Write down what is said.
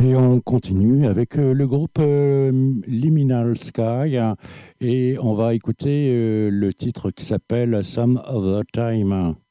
Et on continue avec le groupe Liminal Sky et on va écouter le titre qui s'appelle Some Other Time.